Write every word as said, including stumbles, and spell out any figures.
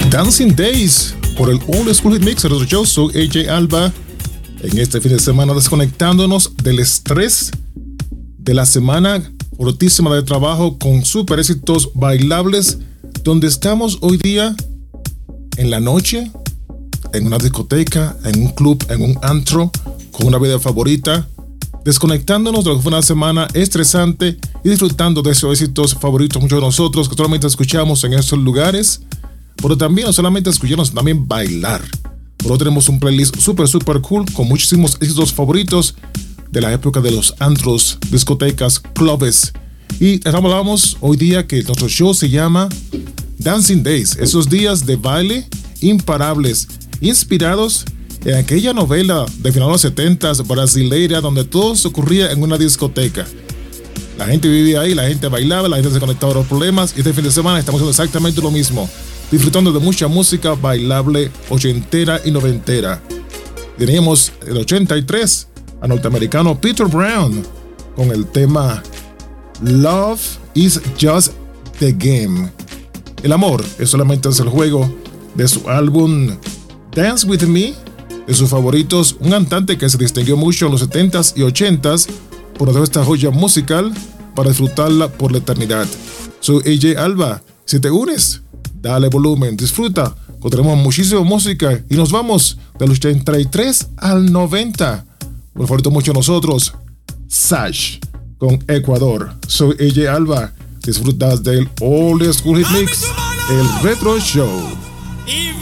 Dancing Days por el Old School Hit Mix. Yo soy A J Alba. En este fin de semana desconectándonos del estrés de la semana fortísima de trabajo con super éxitos bailables, donde estamos hoy día en la noche, en una discoteca, en un club, en un antro, con una vida favorita, desconectándonos de lo que fue una semana estresante y disfrutando de esos éxitos favoritos, muchos de nosotros que solamente escuchamos en esos lugares, pero también no solamente escuchamos, también bailar. Por otro, tenemos un playlist super super cool con muchísimos éxitos favoritos de la época de los antros, discotecas, clubes. Y hablamos hoy día que nuestro show se llama Dancing Days, esos días de baile imparables, inspirados en aquella novela de finales de los setentas brasileira, donde todo se ocurría en una discoteca. La gente vivía ahí, la gente bailaba, la gente se conectaba a los problemas, y este fin de semana estamos haciendo exactamente lo mismo, disfrutando de mucha música bailable ochentera y noventera. Teníamos el ochenta y tres al norteamericano Peter Brown con el tema Love is Just the Game. El amor es solamente el juego, de su álbum Dance With Me, de sus favoritos, un cantante que se distinguió mucho en los setentas y ochentas por hacer esta joya musical para disfrutarla por la eternidad. Soy A J Alba. Si te unes, dale volumen, disfruta, que tenemos muchísima música y nos vamos del ochenta y tres al noventa. Un favorito mucho de nosotros, Sash con Ecuador. Soy A J Alba. Disfrutas del Old School Hit Mix, el Retro Show.